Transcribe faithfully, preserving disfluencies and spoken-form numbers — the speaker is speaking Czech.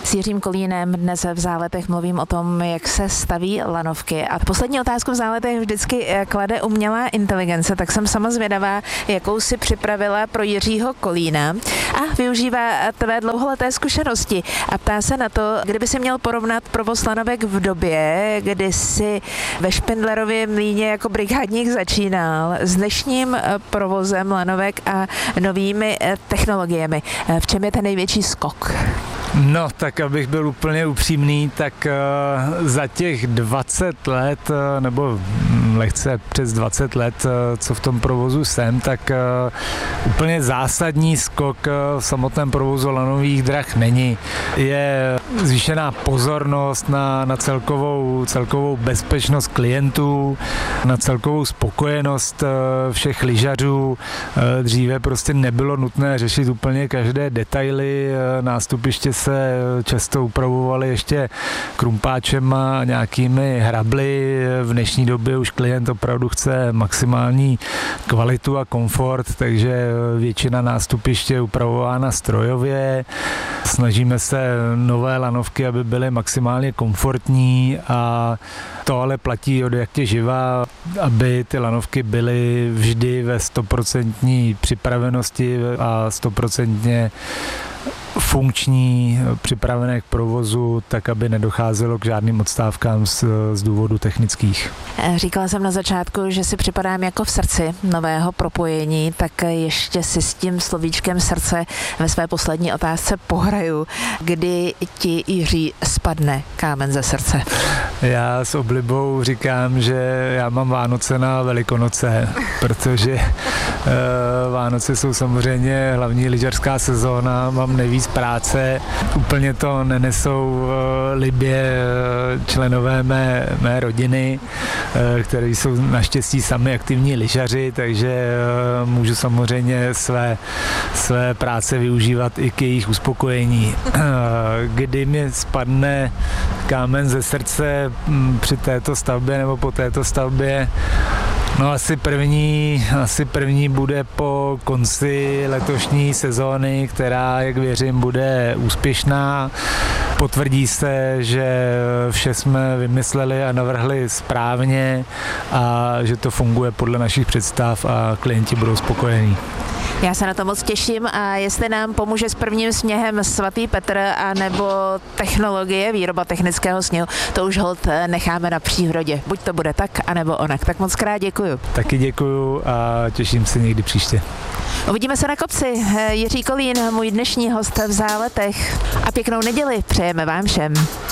S Jiřím Kolínem dnes v Záletech mluvím o tom, jak se staví lanovky. A poslední otázku v Záletech vždycky klade umělá inteligence, tak jsem sama zvědavá, jakou si připravila pro Jiřího Kolína. A využívá tvé dlouholeté zkušenosti a ptá se na to, kdyby si měl porovnat provoz lanovek v době, kdy si ve Špindlerově mlýně jako brigádník začínal, s dnešním provozem lanovek a novými technologiemi. V čem je ten největší skok? No, tak abych byl úplně upřímný, tak uh, za těch dvacet let, uh, nebo lehce přes dvacet let, uh, co v tom provozu jsem, tak uh, úplně zásadní skok uh, v samotném provozu lanových drah není. Je zvýšená pozornost na, na celkovou, celkovou bezpečnost klientů, na celkovou spokojenost uh, všech lyžařů. Uh, dříve prostě nebylo nutné řešit úplně každé detaily, uh, nástupiště se často upravovaly ještě krumpáčem a nějakými hrably. V dnešní době už klient opravdu chce maximální kvalitu a komfort, takže většina nástupiště je upravována strojově. Snažíme se nové lanovky, aby byly maximálně komfortní, a to ale platí od jak tě živa, aby ty lanovky byly vždy ve stoprocentní připravenosti a stoprocentně funkční, připravené k provozu, tak aby nedocházelo k žádným odstávkám z, z důvodu technických. Říkala jsem na začátku, že si připadám jako v srdci nového propojení, tak ještě si s tím slovíčkem srdce ve své poslední otázce pohraju. Kdy ti, Jiří, spadne kámen ze srdce? Já s oblibou říkám, že já mám Vánoce na Velikonoce, protože uh, Vánoce jsou samozřejmě hlavní lyžařská sezóna, mám nejvíc práce, úplně to nenesou uh, libě uh, členové mé, mé rodiny, uh, kteří jsou naštěstí sami aktivní lyžaři, takže uh, můžu samozřejmě své, své práce využívat i k jejich uspokojení. Uh, kdy mi spadne kámen ze srdce m, při této stavbě nebo po této stavbě? No asi první, asi první bude po konci letošní sezóny, která, jak věřím, bude úspěšná. Potvrdí se, že vše jsme vymysleli a navrhli správně a že to funguje podle našich představ a klienti budou spokojení. Já se na to moc těším, a jestli nám pomůže s prvním sněhem svatý Petr a nebo technologie, výroba technického sněhu, to už holt necháme na přírodě. Buď to bude tak, anebo onak. Tak moc krát děkuju. Taky děkuju a těším se někdy příště. Uvidíme se na kopci. Jiří Kolín, můj dnešní host v Záletech. A pěknou neděli přejeme vám všem.